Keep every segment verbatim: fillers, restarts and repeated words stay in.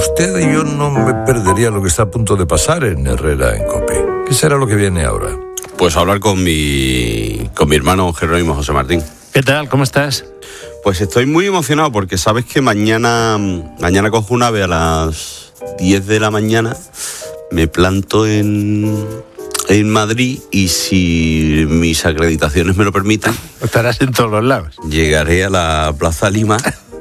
usted y yo no me perdería lo que está a punto de pasar en Herrera en COPE. ¿Qué será lo que viene ahora? Pues hablar con mi, con mi hermano Jerónimo José Martín. ¿Qué tal? ¿Cómo estás? Pues estoy muy emocionado porque sabes que mañana, mañana cojo un ave a las diez de la mañana, me planto en, en Madrid y si mis acreditaciones me lo permiten... Estarás en todos los lados. Llegaré a la Plaza Lima,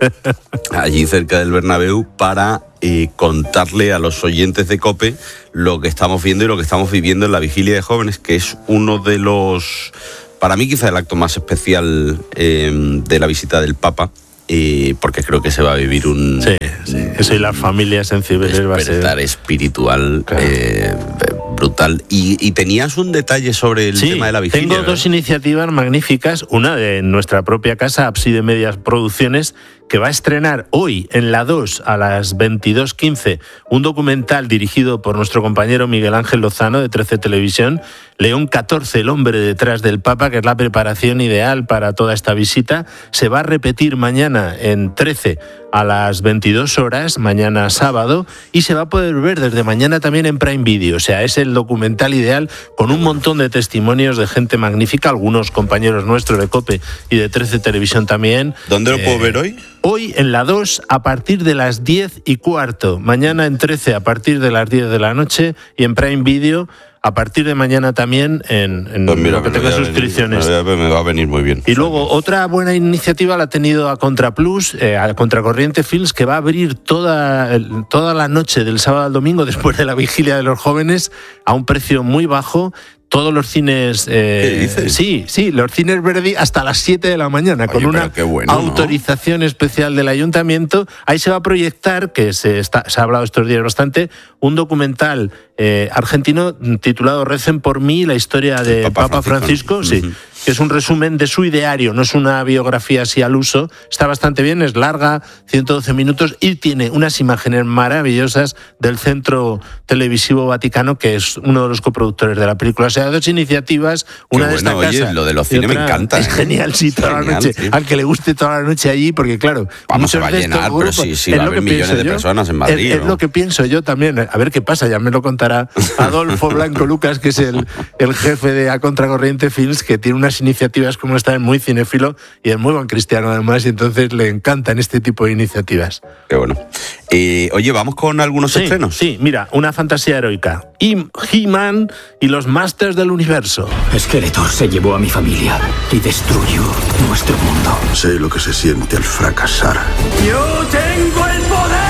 allí cerca del Bernabéu, para eh, contarle a los oyentes de COPE lo que estamos viendo y lo que estamos viviendo en la Vigilia de Jóvenes, que es uno de los... Para mí quizá el acto más especial eh, de la visita del Papa, eh, porque creo que se va a vivir un... Sí, sí. Eso y las familias en Cibeles va a ser... despertar espiritual, claro. eh, brutal. Y, y tenías un detalle sobre el sí, tema de la Vigilia. Tengo ¿verdad? dos iniciativas magníficas. Una de nuestra propia casa, Ábside Medias Producciones, que va a estrenar hoy en la dos a las veintidós quince un documental dirigido por nuestro compañero Miguel Ángel Lozano de trece Televisión, León catorce, el hombre detrás del Papa, que es la preparación ideal para toda esta visita. Se va a repetir mañana en trece a las veintidós horas, mañana sábado, y se va a poder ver desde mañana también en Prime Video. O sea, es el documental ideal con un montón de testimonios de gente magnífica, algunos compañeros nuestros de COPE y de trece Televisión también. ¿Dónde lo eh, puedo ver hoy? Hoy en la dos a partir de las diez y cuarto, mañana en trece a partir de las diez de la noche y en Prime Video a partir de mañana también en, en pues mira, lo que tenga suscripciones. Venir, me va a venir muy bien. Y luego otra buena iniciativa la ha tenido a Contraplus, eh, a Contracorriente Films, que va a abrir toda, toda la noche del sábado al domingo después de la Vigilia de los Jóvenes a un precio muy bajo. Todos los cines... Eh, ¿Qué dices? Sí, sí, los cines Verdi hasta las siete de la mañana. Oye, con una bueno, autorización ¿no? especial del Ayuntamiento. Ahí se va a proyectar, que se, está, se ha hablado estos días bastante, un documental eh, argentino titulado Recen por mí, la historia de Papa, Papa Francisco, Francisco sí, uh-huh. que es un resumen de su ideario, no es una biografía así al uso. Está bastante bien, es larga, ciento doce minutos, y tiene unas imágenes maravillosas del Centro Televisivo Vaticano, que es uno de los coproductores de la película. O sea, dos iniciativas, una Qué de bueno, esta oye, casa. Lo de los cines me encanta. Es ¿eh? genial, sí, toda genial, la noche. Sí. Al que le guste toda la noche allí, porque claro, vamos, se va a llenar, pero sí, sí, va a haber millones de yo, personas en Madrid. Es, ¿no? es lo que pienso yo también. A ver qué pasa, ya me lo contará Adolfo Blanco Lucas, que es el, el jefe de A Contracorriente Films, que tiene unas iniciativas como esta, es muy cinéfilo y es muy buen cristiano además, y entonces le encantan este tipo de iniciativas. Qué bueno. Eh, oye, ¿vamos con algunos sí, estrenos? Sí, mira, una fantasía heroica. He-Man y los Masters del Universo. Skeletor se llevó a mi familia y destruyó nuestro mundo. Sé lo que se siente al fracasar. ¡Yo tengo el poder!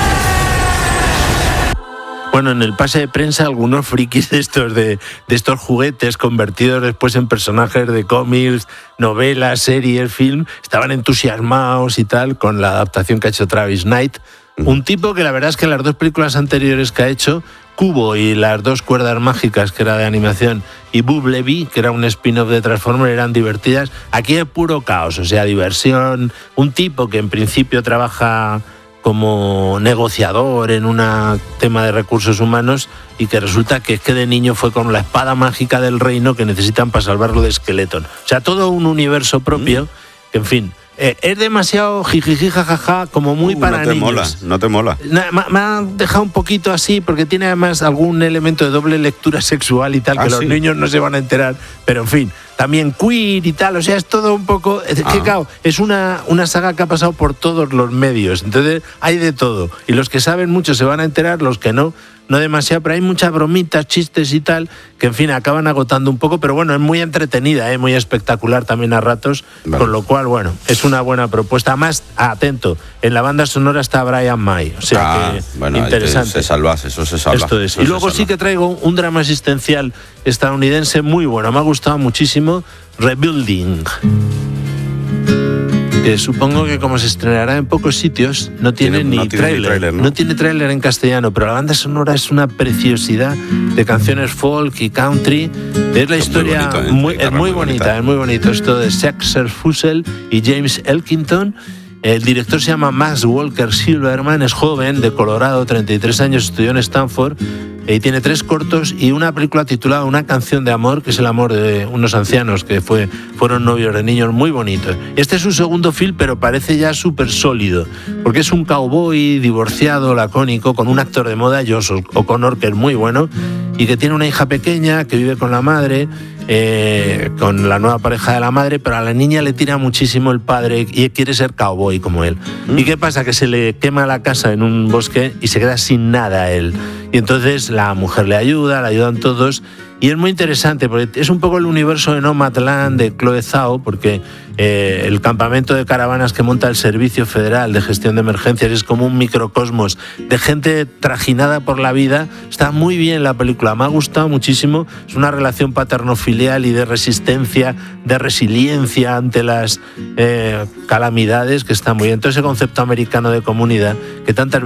Bueno, en el pase de prensa algunos frikis de estos, de, de estos juguetes convertidos después en personajes de cómics, novelas, series, film, estaban entusiasmados y tal con la adaptación que ha hecho Travis Knight. Un tipo que la verdad es que las dos películas anteriores que ha hecho, Cubo y las dos cuerdas mágicas, que era de animación, y Bumblebee, que era un spin-off de Transformers, eran divertidas. Aquí es puro caos, o sea, diversión. Un tipo que en principio trabaja como negociador en un tema de recursos humanos y que resulta que es que de niño fue con la espada mágica del reino que necesitan para salvarlo de Skeleton. O sea, todo un universo propio, mm. que en fin... Eh, es demasiado jijiji jajaja, como muy uh, para no te niños. mola, no te mola. Na, me, me ha dejado un poquito así porque tiene además algún elemento de doble lectura sexual y tal, ah, que ¿sí? los niños no se van a enterar, pero en fin, también queer y tal, o sea, es todo un poco... Es ah. que claro, es una, una saga que ha pasado por todos los medios, entonces hay de todo, y los que saben mucho se van a enterar, los que no, no demasiado, pero hay muchas bromitas, chistes y tal, que en fin, acaban agotando un poco, pero bueno, es muy entretenida, ¿eh? Muy espectacular también a ratos, vale. Con lo cual, bueno, es una buena propuesta. Además, atento, en la banda sonora está Brian May, o sea ah, que bueno, interesante. Se salva, eso se salva. Esto es. Eso y luego sí que traigo un drama existencial estadounidense muy bueno, me ha gustado muchísimo, Rebuilding. Que supongo que como se estrenará en pocos sitios, no tiene, tiene ni no tráiler. Tiene tráiler, ¿no? no tiene tráiler en castellano, pero la banda sonora es una preciosidad de canciones folk y country. Es la es historia, muy, bonito, ¿eh? muy, es muy, muy bonita, bonita, es muy bonito esto de Saxer Fussell y James Elkington. El director se llama Max Walker Silverman, es joven, de Colorado, treinta y tres años, estudió en Stanford y tiene tres cortos y una película titulada Una canción de amor, que es el amor de unos ancianos que fue, fueron novios de niños, muy bonitos. Este es su segundo film, pero parece ya súper sólido, porque es un cowboy divorciado, lacónico, con un actor de moda, Josh O'Connor, que es muy bueno, y que tiene una hija pequeña que vive con la madre, eh, con la nueva pareja de la madre, pero a la niña le tira muchísimo el padre y quiere ser cowboy como él. ¿Y qué pasa? Que se le quema la casa en un bosque y se queda sin nada él. Y entonces la mujer le ayuda, le ayudan todos. Y es muy interesante porque es un poco el universo de Nomadland de Chloe Zhao, porque eh, el campamento de caravanas que monta el Servicio Federal de Gestión de Emergencias es como un microcosmos de gente trajinada por la vida. Está muy bien la película, me ha gustado muchísimo. Es una relación paterno-filial y de resistencia, de resiliencia ante las eh, calamidades, que está muy bien. Entonces ese concepto americano de comunidad que tantas veces